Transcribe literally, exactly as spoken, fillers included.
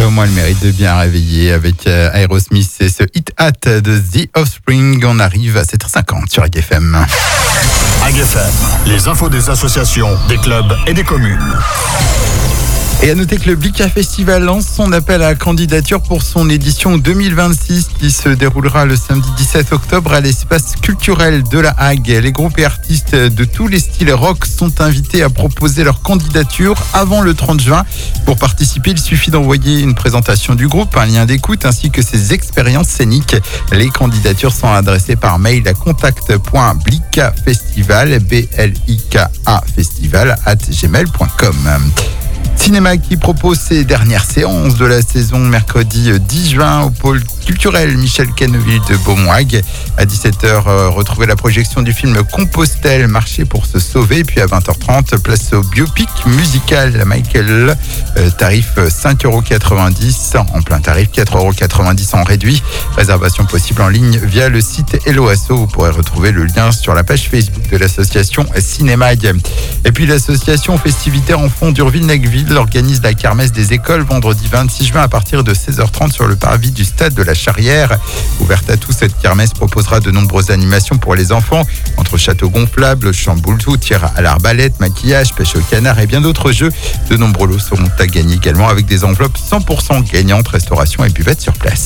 Au moins le mérite de bien réveiller avec euh, Aerosmith et ce Hit Hat de The Offspring. On arrive à sept heures cinquante sur A G F M. A G F M, les infos des associations, des clubs et des communes. Et à noter que le Blika Festival lance son appel à la candidature pour son édition deux mille vingt-six qui se déroulera le samedi dix-sept octobre à l'espace culturel de la Hague. Les groupes et artistes de tous les styles rock sont invités à proposer leur candidature avant le trente juin. Pour participer, il suffit d'envoyer une présentation du groupe, un lien d'écoute ainsi que ses expériences scéniques. Les candidatures sont adressées par mail à contact point blika festival, B L I K A festival, arobase gmail point com. Cinéma qui propose ses dernières séances de la saison mercredi dix juin au pôle culturel Michel Canneville de Beaumont-Hague. À dix-sept heures, euh, retrouvez la projection du film Compostelle, Marcher pour se sauver. Puis à vingt heures trente, place au biopic musical Michael. Euh, tarif cinq euros quatre-vingt-dix, en plein tarif quatre euros quatre-vingt-dix en réduit. Réservation possible en ligne via le site Hello Asso. Vous pourrez retrouver le lien sur la page Facebook de l'association Cinémag. Et puis l'association Festivitaire Enfants d'Urville-Nacqueville organise la kermesse des écoles vendredi vingt-six juin à partir de seize heures trente sur le parvis du stade de la Charrière. Ouverte à tous, cette kermesse proposera de nombreuses animations pour les enfants, entre châteaux gonflables, chamboultou, tir à l'arbalète, maquillage, pêche au canard et bien d'autres jeux. De nombreux lots seront à gagner également avec des enveloppes cent pour cent gagnantes, restauration et buvette sur place.